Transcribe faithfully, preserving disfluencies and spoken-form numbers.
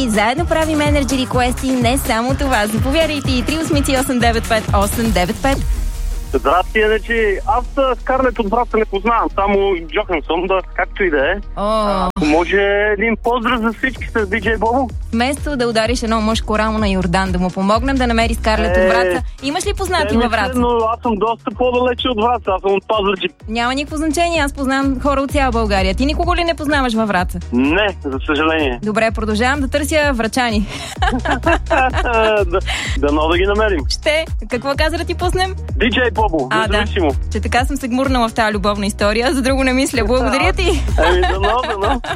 и заедно правим Energy Request и не само това. Заповядайте и три осем осем девет пет осем девет пет. Здрасти, Енечи. Аз Скарлет от брата не познавам, само Джохансон, да, както и да е. О, Ако може един поздрав за всички с Диджей Бобо. вместо да удариш едно мъжко рамо на Йордан, да му помогнем да намери Скарлет Е, от Враца. Имаш ли познати във Враца? Но аз съм доста по-далече от Враца, аз съм от Пазарджик. Няма никакво значение, аз познавам хора от цяла България. Ти никого ли не познаваш във Враца? Не, за съжаление. Добре, продължавам да търся врачани. да, дано да ги намерим. Ще, какво каза да ти пуснем? Диджей Бобо, А, да, независимо. че така съм се гмурнала в тази любовна история, за друго не мисля. Благодаря ти! Еми, дано, дано.